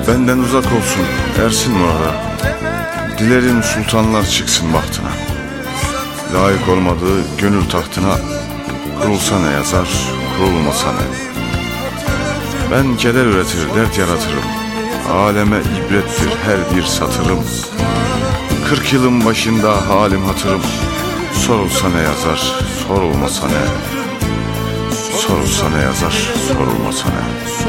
Benden uzak olsun ersin murada. Dilerim sultanlar çıksın bahtına. Layık olmadığı gönül tahtına. Kurulsa ne yazar, kurulmasa ne. Ben keder üretir, dert yaratırım. Aleme ibrettir her bir satırım. 40 yılın başında halim hatırım. Sorulsa ne yazar, sorulmasa ne. Sorulsa ne yazar, sorulmasa ne.